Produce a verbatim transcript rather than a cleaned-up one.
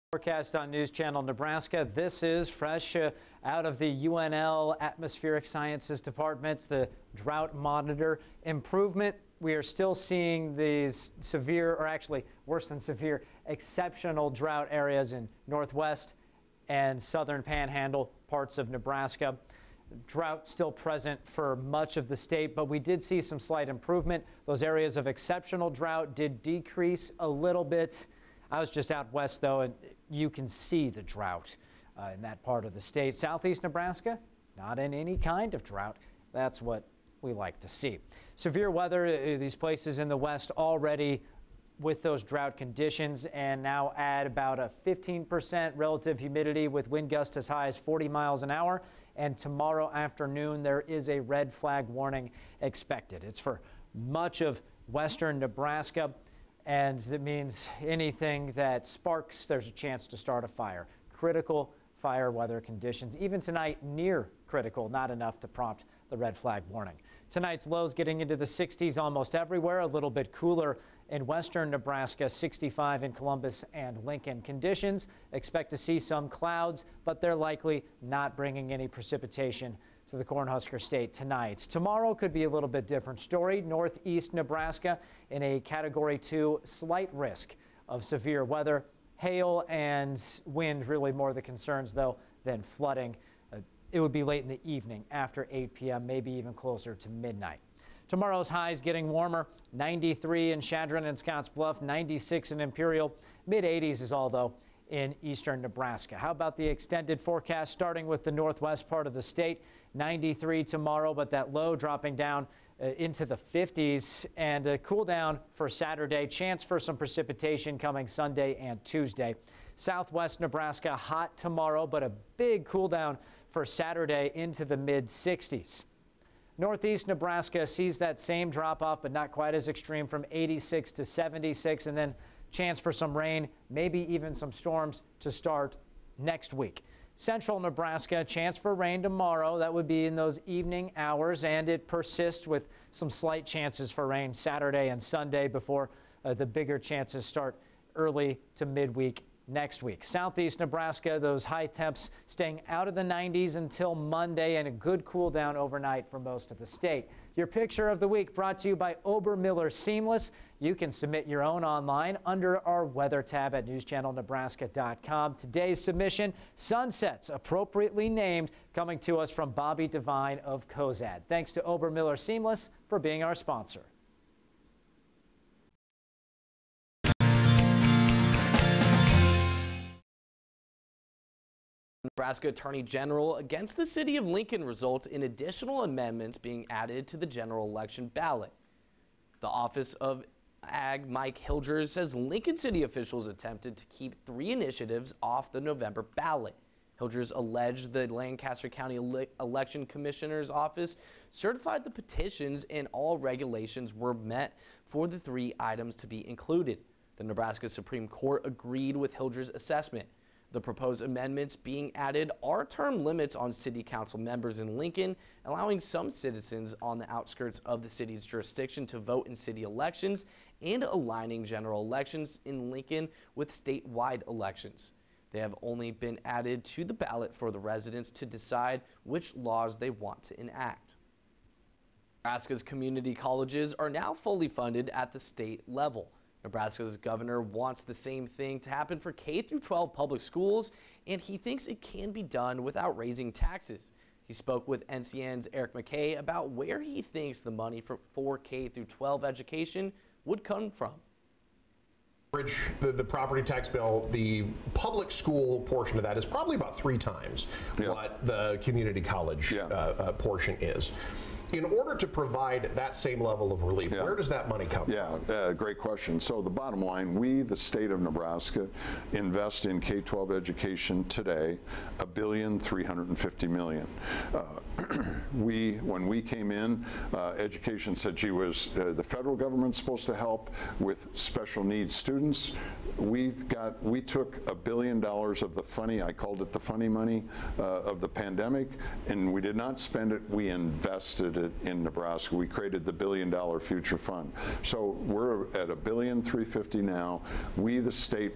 Forecast on News Channel Nebraska. This is fresh uh, out of the U N L Atmospheric Sciences Department, the drought monitor improvement. We are still seeing these severe, or actually worse than severe, exceptional drought areas in northwest and southern panhandle parts of Nebraska. Drought still present for much of the state, but we did see some slight improvement. Those areas of exceptional drought did decrease a little bit. I was just out west, though, and you can see the drought uh, in that part of the state. Southeast Nebraska, not in any kind of drought. That's what we like to see. Severe weather, uh, these places in the west already with those drought conditions, and now add about a fifteen percent relative humidity with wind gusts as high as forty miles an hour. And tomorrow afternoon, there is a red flag warning expected. It's for much of western Nebraska. And that means anything that sparks, there's a chance to start a fire. Critical fire weather conditions, even tonight near critical, not enough to prompt the red flag warning. Tonight's lows getting into the sixties almost everywhere, a little bit cooler in western Nebraska, sixty-five in Columbus and Lincoln. Conditions, expect to see some clouds, but they're likely not bringing any precipitation to the Cornhusker State tonight. Tomorrow could be a little bit different story. Northeast Nebraska in a category two, slight risk of severe weather. Hail and wind really more the concerns, though, than flooding. Uh, it would be late in the evening after eight p m, maybe even closer to midnight. Tomorrow's highs getting warmer. ninety-three in Chadron and Scottsbluff, ninety-six in Imperial. mid eighties is all, though, in eastern Nebraska. How about the extended forecast starting with the northwest part of the state? ninety-three tomorrow, but that low dropping down uh, into the fifties, and a cool down for Saturday. Chance for some precipitation coming Sunday and Tuesday. Southwest Nebraska hot tomorrow, but a big cool down for Saturday into the mid sixties. Northeast Nebraska sees that same drop off, but not quite as extreme, from eighty-six to seventy-six, and then chance for some rain, maybe even some storms to start next week. Central Nebraska, chance for rain tomorrow. That would be in those evening hours, and it persists with some slight chances for rain Saturday and Sunday before uh, the bigger chances start early to midweek next week. Southeast Nebraska, those high temps staying out of the nineties until Monday, and a good cool down overnight for most of the state. Your picture of the week brought to you by Obermiller Seamless. You can submit your own online under our weather tab at news channel nebraska dot com. Today's submission, Sunsets, appropriately named, coming to us from Bobby Devine of Cozad. Thanks to Obermiller Seamless for being our sponsor. Nebraska Attorney General against the city of Lincoln results in additional amendments being added to the general election ballot. The Office of Ag Mike Hilgers says Lincoln city officials attempted to keep three initiatives off the November ballot. Hilgers alleged the Lancaster County Ele- Election Commissioner's Office certified the petitions and all regulations were met for the three items to be included. The Nebraska Supreme Court agreed with Hilgers' assessment. The proposed amendments being added are term limits on city council members in Lincoln, allowing some citizens on the outskirts of the city's jurisdiction to vote in city elections, and aligning general elections in Lincoln with statewide elections. They have only been added to the ballot for the residents to decide which laws they want to enact. Nebraska's community colleges are now fully funded at the state level. Nebraska's governor wants the same thing to happen for K through twelve public schools, and he thinks it can be done without raising taxes. He spoke with N C N's Eric McKay about where he thinks the money for, for K through twelve education would come from. The, the property tax bill, the public school portion of that is probably about three times yeah. what the community college yeah. uh, uh, portion is. In order to provide that same level of relief, yeah. where does that money come yeah, from? Yeah, uh, great question. So the bottom line, we, the state of Nebraska, invest in K twelve education today a billion three hundred fifty million. Uh, we, when we came in, uh, education said, gee, was uh, the federal government supposed to help with special needs students? We got, we took a billion dollars of the funny, I called it the funny money uh, of the pandemic, and we did not spend it. We invested it in Nebraska. We created the billion dollar future fund. So we're at a billion three fifty now. We, the state,